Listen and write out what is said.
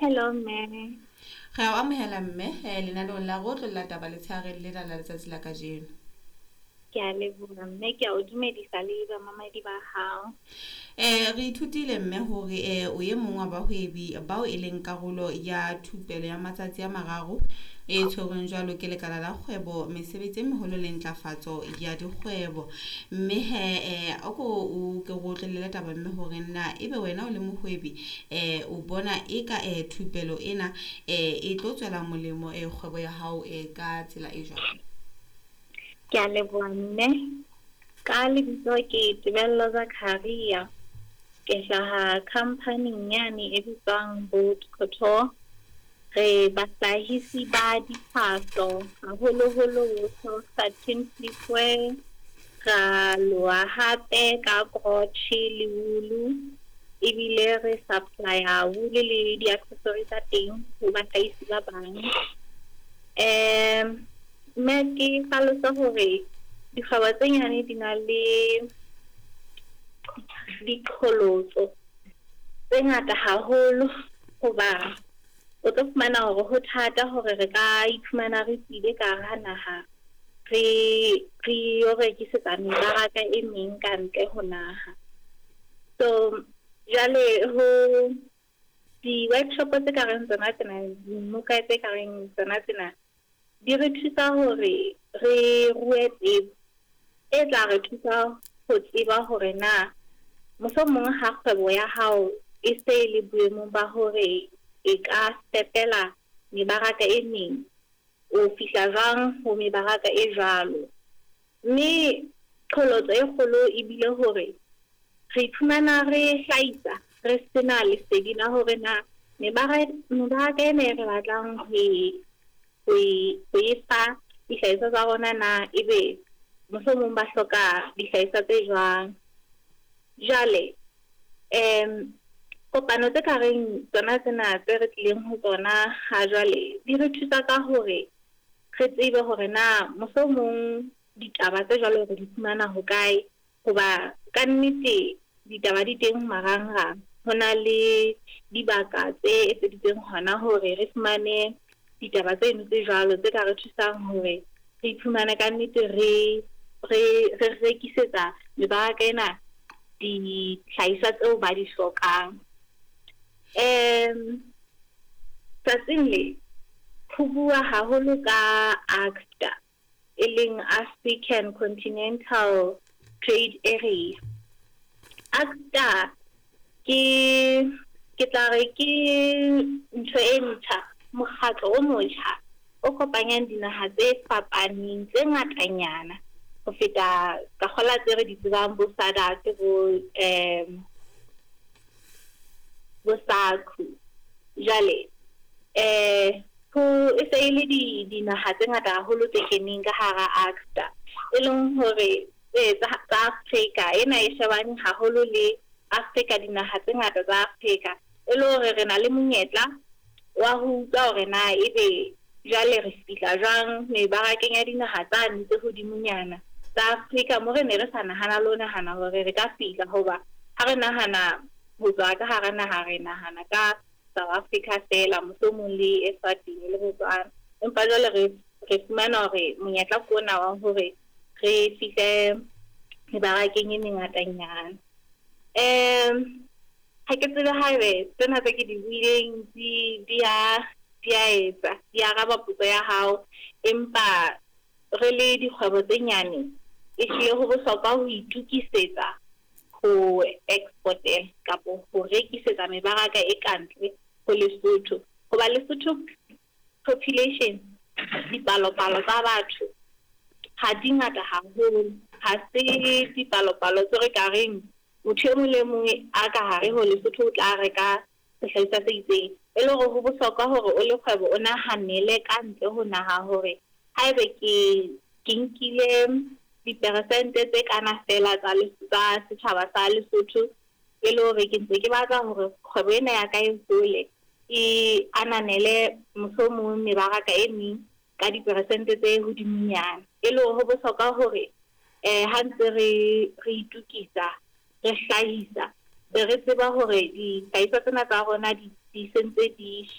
hello mme. Re a amohela mme lenaneong la go tlolla taba letshehare le la letsatsi la kajeno. Ke a leboha mme, ke a o dumedisa le bamamedi ba hao. Re ithutile mme hore o ye mong wa bahwebi bao e leng karolo ya thupelo ya matsatsi a mararo e tshwerweng jwalo ke lekala la kgwebo, mesebetsi e meholo le ntlafatso ya dikgwebo. Mme o ke go tlelele taba mme hore na ebe wena o le mohwebi o bona e ka thupelo ena e tlo tswela molemo kgwebo ya hao ka tsela e jwang. Ke a leboha mme. Ka lebitso ke Tebello Zakaria. Ke hlaha company yane e bitswang Boat Couture. Re bahlahisi ba diphahlo haholoholo satin sleepwear, ra loa hape ka crotchet le wool, ebile re supplya wool le di-accessories tsa teng ho bahlahisi ba bang. Mme ke hlalosa hore dikgwebo tse nyane di na le diqholotso tse ngata haholo, hoba o tlo fumana hore ho thata hore re ka iphumana re tsile ka hara naha re yo rekisetsa mebaraka e meng ka ntle ho naha. So jwale ho di-workshop tse kareng tsona tsena, dimuka tse kareng tsona tsena, di re thusa hore re rue tsebo e tla re thusa ho tseba hore na mohlomong ha kgwebo ya hao e se le boemong ba hore e ka stepela mebaraka e meng, o fihla jwang ho mebaraka e jwalo. Mme qholotso e kgolo e bile hore re iphumana re hlahisa re sena lesedi la hore na mebaraka ena e re batlang ho e fa dihlahiswa tsa rona na ebe mohlomong ba hloka dihlahiswa tse jwang. Jwale kopano tse kareng tsona tsena tse re tlileng ho tsona ha jwale di re thusa ka hore re tsebe hore na mohlomong ditaba tse jwalo re di fumana ho kae, hoba ka nnete ditaba di teng marangrang. Ho na le dibaka tse etseditsweng hona hore re fumane ditaba tseno tse jwalo tse ka re thusang hore re iphumane ka nnete re rekisetsa mebaraka ena dihlahiswa tseo ba di hlokang. Tsatsing le ho bua haholo ka ACTA, e leng African Continental Trade Area. ACTA ke tla re ke ntho e ntjha, mokgatlo o motjha o kopanyang dinaha tse fapaneng tse ngatanyana ho feta ka kgola tse re di tsebang bo SADC, bo SACU. Jwale ho e se e le dinaha tse ngata haholo tse keneng ka hara ACTA, e leng hore tsa Afrika ena e shebane haholo le Afrika, dinaha tse ngata tsa Afrika, e le hore re na le monyetla wa ho utlwa hore na ebe jwale re fihla jwang mebarakeng ya dinaha tsane tse hodimonyana tsa Afrika, mo re ne re sa nahana le ho nahana hore re ka fihla. Hoba ha re nahana ho tswa ka hara naha, re nahana ka South Africa fela, mohlomong le Eswatini le Botswana. Empa jwale re fumana hore monyetla ke ona wa hore re fihle mebarakeng e mengatanyana. Ha ke tsebe haebe tsena tse ke di buileng di araba potso ya hao, empa re le dikgwebo tse nyane e hlile ho bohlokwa ho itukisetsa ho exportela kapo ho rekisetsa mebaraka e kantle ho Lesotho. Hoba Lesotho population, dipalopalo tsa batho ha di ngata haholo, ha se dipalopalo tse re ka reng motho e mong le mong a ka hare ho Lesotho o tla reka sehlahiswa se itseng. E le hore ho bohlokwa hore o le kgwebo o nahanele ka ntle ho naha hore haebe ke nkile diperesente tse kana fela tsa setjhaba sa Lesotho, e le hore ke ntse ke batla hore kgwebo ena ya ka e hole, e ananele mohlomong mebaraka e meng ka diperesente tse hodimonyana. E le hore ho bohlokwa hore ha ntse re itukisa, re hlahisa, be re tseba hore dihlahiswa tsena tsa rona di sentse di